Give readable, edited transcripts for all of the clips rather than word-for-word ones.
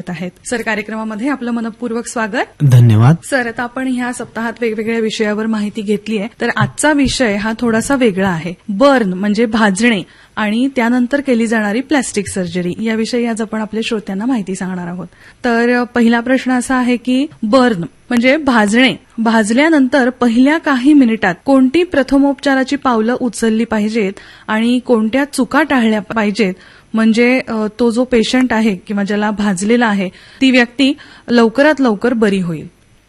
आहेत. सर, कार्यक्रमामध्ये आपलं मनपूर्वक स्वागत. धन्यवाद. सर, आता आपण ह्या सप्ताहात वेगवेगळ्या विषयावर माहिती घेतली आहे, तर आजचा विषय हा थोडासा वेगळा आहे. बर्न म्हणजे भाजणे आणि त्यानंतर केली जाणारी प्लास्टिक सर्जरी याविषयी आज आपण आपल्या श्रोत्यांना माहिती सांगणार आहोत. तर पहिला प्रश्न असा आहे की बर्न म्हणजे भाजणे, भाजल्यानंतर पहिल्या काही मिनिटात कोणती प्रथमोपचाराची पावलं उचलली पाहिजेत आणि कोणत्या चुका टाळल्या पाहिजेत, म्हणजे तो जो पेशंट आहे किंवा ज्याला भाजलेला आहे ती व्यक्ती लवकरात लवकर बरी होईल.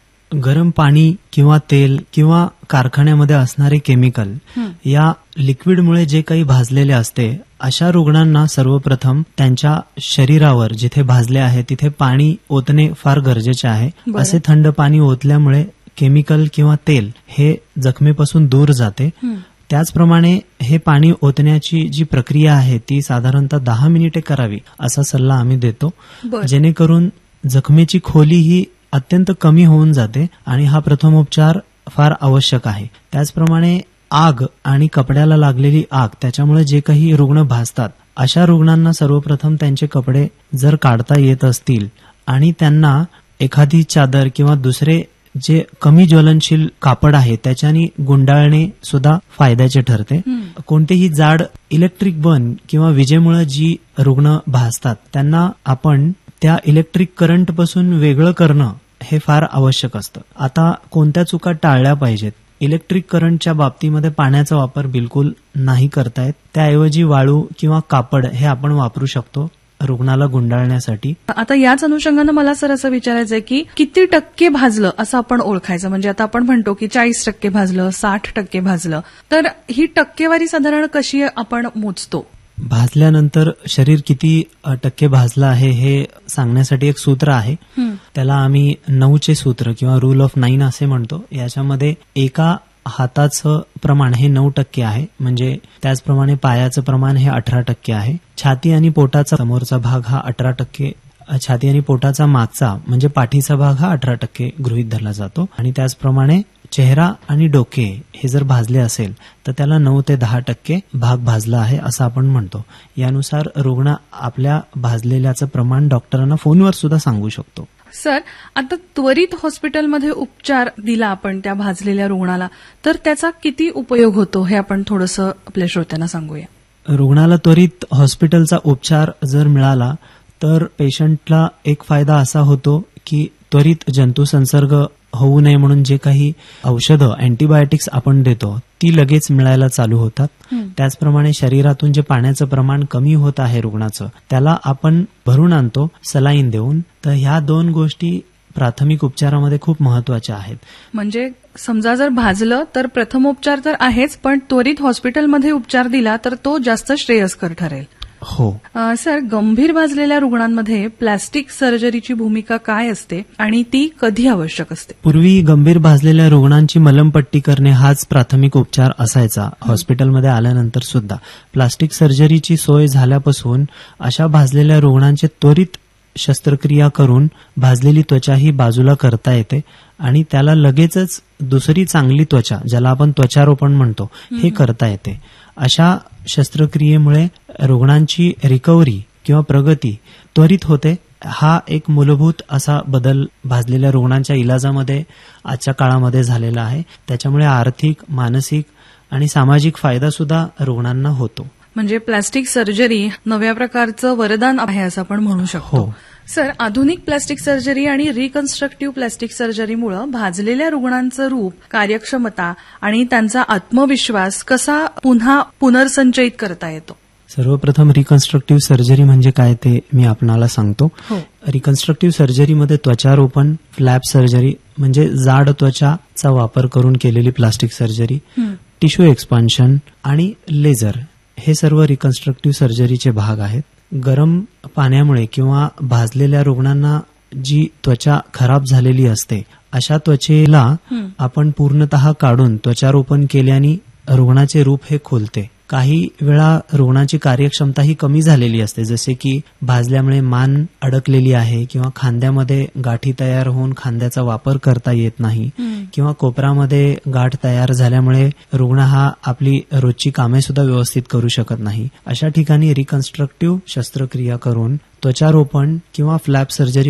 गरम पाणी किंवा तेल किंवा कारखान्यामध्ये असणारे केमिकल या लिक्विडमुळे जे काही भाजलेले असते, अशा रुग्णांना सर्वप्रथम त्यांच्या शरीरावर जिथे भाजले आहे तिथे पाणी ओतणे फार गरजेचे आहे. असे थंड पाणी ओतल्यामुळे केमिकल किंवा तेल हे जखमेपासून दूर जाते. त्याचप्रमाणे हे पाणी ओतण्याची जी प्रक्रिया आहे ती साधारणतः 10 मिनिटे करावी असा सल्ला आम्ही देतो, जेणेकरून जखमेची खोली ही अत्यंत कमी होऊन जाते आणि हा प्रथमोपचार फार आवश्यक आहे. त्याचप्रमाणे आग आणि कपड्याला लागलेली आग त्याच्यामुळे जे काही रुग्ण भाजतात अशा रुग्णांना सर्वप्रथम त्यांचे कपडे जर काढता येत असतील आणि त्यांना एखादी चादर किंवा दुसरे जे कमी ज्वलनशील कापड आहे त्याच्याने गुंडाळणे सुद्धा फायद्याचे ठरते. कोणतेही जाड इलेक्ट्रिक बर्न किंवा विजेमुळे जी रुग्ण भाजतात त्यांना आपण त्या इलेक्ट्रिक करंट पासून वेगळं करणं हे फार आवश्यक असतं. आता कोणत्या चुका टाळल्या पाहिजेत? इलेक्ट्रिक करंटच्या बाबतीमध्ये पाण्याचा वापर बिलकुल नाही करतायत. त्याऐवजी वाळू किंवा कापड हे आपण वापरू शकतो रुग्णाला गुंडाळण्यासाठी. आता याच अनुषंगानं मला सर असं विचारायचंय की किती टक्के भाजलं असं आपण ओळखायचं? म्हणजे आता आपण म्हणतो की 40% भाजलं, 60% भाजलं, तर ही टक्केवारी साधारण कशी आपण मोजतो? भाजल्यानंतर शरीर किती टक्के भाजलं आहे हे सांगण्यासाठी एक सूत्र आहे. त्याला आम्ही 9चे सूत्र किंवा रूल ऑफ 9 असे म्हणतो. याच्यामध्ये एका हाताचं प्रमाण हे 9% आहे, म्हणजे त्याचप्रमाणे पायाचं प्रमाण हे 18% आहे. छाती आणि पोटाचा समोरचा भाग हा 18%, छाती आणि पोटाचा मागचा म्हणजे पाठीचा भाग हा 18% गृहीत धरला जातो. आणि त्याचप्रमाणे चेहरा आणि डोके हे जर भाजले असेल तर त्याला 9 ते 10% भाग भाजला आहे असं आपण म्हणतो. यानुसार रुग्ण आपल्या भाजलेल्याचं प्रमाण डॉक्टरांना फोनवर सुद्धा सांगू शकतो. सर, आता त्वरित हॉस्पिटलमध्ये उपचार दिला आपण त्या भाजलेल्या रुग्णाला, तर त्याचा किती उपयोग होतो हे आपण थोडंसं आपल्या श्रोत्यांना सांगूया. रुग्णाला त्वरित हॉस्पिटलचा उपचार जर मिळाला तर पेशंटला एक फायदा असा होतो की त्वरित जंतुसंसर्ग होऊ नये म्हणून जे काही औषधं अँटीबायोटिक्स आपण देतो ती लगेच मिळायला चालू होतात. त्याचप्रमाणे शरीरातून जे पाण्याचं प्रमाण कमी होत आहे रुग्णाचं त्याला आपण भरून आणतो सलाईन देऊन. तर ह्या 2 गोष्टी प्राथमिक उपचारामध्ये खूप महत्वाच्या आहेत. म्हणजे समजा जर भाजलं तर प्रथमोपचार तर आहेच, पण त्वरित हॉस्पिटलमध्ये उपचार दिला तर तो जास्त श्रेयस्कर ठरेल. हो सर, गंभीर भाजलेल्या रुग्णांमध्ये प्लास्टिक सर्जरीची भूमिका काय असते आणि ती कधी आवश्यक असते? पूर्वी गंभीर भाजलेल्या रुग्णांची मलमपट्टी करणे हाच प्राथमिक उपचार असायचा. हॉस्पिटलमध्ये आल्यानंतर सुद्धा प्लास्टिक सर्जरीची सोय झाल्यापासून अशा भाजलेल्या रुग्णांचे त्वरित शस्त्रक्रिया करून भाजलेली त्वचा ही बाजूला करता येते आणि त्याला लगेचच दुसरी चांगली त्वचा, ज्याला आपण त्वचारोपण म्हणतो, हे करता येते. अशा शस्त्रक्रियेमुळे रुग्णांची रिकव्हरी किंवा प्रगती त्वरित होते. हा एक मूलभूत असा बदल भाजलेल्या रुग्णांच्या इलाजामध्ये आजच्या काळामध्ये झालेला आहे. त्याच्यामुळे आर्थिक, मानसिक आणि सामाजिक फायदा सुद्धा रुग्णांना होतो. म्हणजे प्लास्टिक सर्जरी नव्या प्रकारचं वरदान आहे असं आपण म्हणू शकतो. सर, आधुनिक प्लास्टिक सर्जरी आणि रिकन्स्ट्रक्टिव्ह प्लास्टिक सर्जरीमुळे भाजलेल्या रुग्णांचं रूप, कार्यक्षमता आणि त्यांचा आत्मविश्वास कसा पुन्हा पुनर्संचयित करता येतो? सर्वप्रथम रिकन्स्ट्रक्टिव्ह सर्जरी म्हणजे काय ते मी आपणाला सांगतो. रिकन्स्ट्रक्टिव्ह सर्जरीमध्ये त्वचारोपण, फ्लॅप सर्जरी म्हणजे जाड त्वचाचा वापर करून केलेली प्लास्टिक सर्जरी, टिश्यू एक्सपान्शन आणि लेझर हे सर्व रिकन्स्ट्रक्टिव्ह सर्जरीचे भाग आहेत. गरम पाण्यामुळे किंवा भाजलेल्या रुग्णांना जी त्वचा खराब झालेली असते अशा त्वचेला आपण पूर्णतः काढून त्वचारोपण केल्याने रुग्णाचे रूप हे खुलते. काही वेळा रुग्णाची कार्यक्षमता ही कमी झालेली असते, जसे की भाजल्यामुळे मान अडकलेली आहे किंवा खांद्यामध्ये गाठी तयार होऊन खांद्याचा वापर करता येत नाही किंवा कोपरामध्ये गाठ तयार झाल्यामुळे रुग्ण हा आपली रोजची कामे सुद्धा व्यवस्थित करू शकत नाही. अशा ठिकाणी रिकन्स्ट्रक्टिव्ह शस्त्रक्रिया करून त्वचारोपण किंवा फ्लॅप सर्जरी